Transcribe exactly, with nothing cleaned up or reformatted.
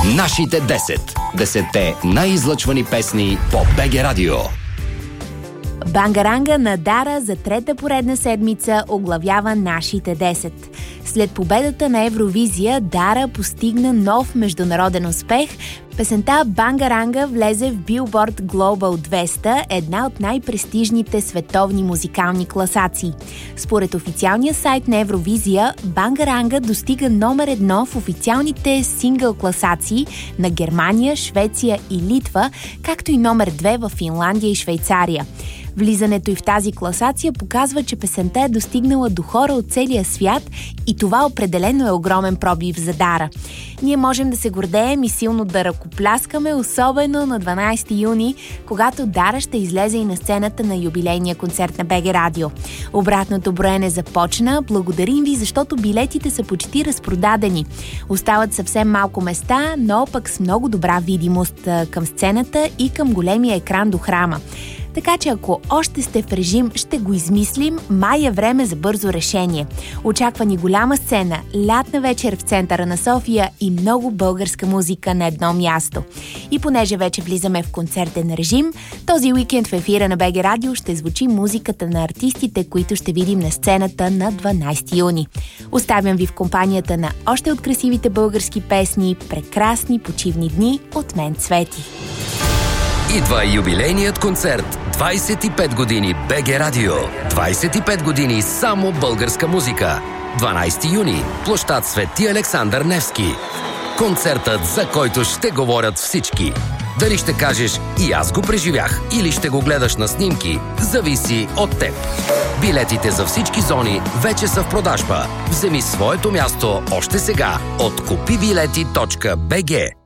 Нашите десет. Десетте най-излъчвани песни по БГ Радио. Бангаранга на Дара за трета поредна седмица оглавява нашите десет. След победата на Евровизия, Дара постигна нов международен успех. Песента Бангаранга влезе в Billboard Global двеста, една от най-престижните световни музикални класации. Според официалния сайт на Евровизия, Бангаранга достига номер едно в официалните сингъл класации на Германия, Швеция и Литва, както и номер две в Финландия и Швейцария. Влизането й в тази класация показва, че песента е достигнала до хора от целия свят и това определено е огромен пробив за Дара. Ние можем да се гордеем и силно да ръкопляскаме, особено на дванайсети юни, когато Дара ще излезе и на сцената на юбилейния концерт на БГ Радио. Обратното броене започна. Благодарим ви, защото билетите са почти разпродадени. Остават съвсем малко места, но пък с много добра видимост към сцената и към големия екран до храма. Така че ако още сте в режим, ще го измислим, май е време за бързо решение. Очаква ни голяма сцена, лятна вечер в центъра на София и много българска музика на едно място. И понеже вече влизаме в концертен режим, този уикенд в ефира на БГ Радио ще звучи музиката на артистите, които ще видим на сцената на дванайсети юни. Оставям ви в компанията на още от красивите български песни, прекрасни почивни дни от мен, Цвети. Идва юбилейният концерт. двайсет и пет години БГ Радио. двайсет и пет години само българска музика. дванайсети юни. Площад Свети Александър Невски. Концертът, за който ще говорят всички. Дали ще кажеш "и аз го преживях" или ще го гледаш на снимки, зависи от теб. Билетите за всички зони вече са в продажба. Вземи своето място още сега от купи билети точка би джи.